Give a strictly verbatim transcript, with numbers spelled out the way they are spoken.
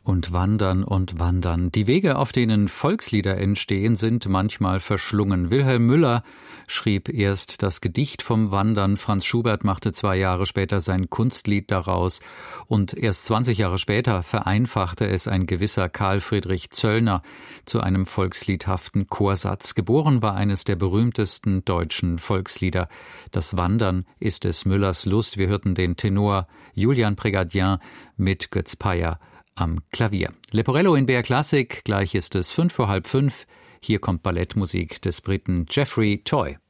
Und wandern und wandern. Die Wege, auf denen Volkslieder entstehen, sind manchmal verschlungen. Wilhelm Müller schrieb erst das Gedicht vom Wandern. Franz Schubert machte zwei Jahre später sein Kunstlied daraus. Und erst zwanzig Jahre später vereinfachte es ein gewisser Karl Friedrich Zöllner zu einem volksliedhaften Chorsatz. Geboren war eines der berühmtesten deutschen Volkslieder. Das Wandern ist des Müllers Lust. Wir hörten den Tenor Julian Prégardien mit Götz Payer am Klavier. Leporello in B R Classic, gleich ist es fünf vor halb fünf. Hier kommt Ballettmusik des Briten Geoffrey Toy.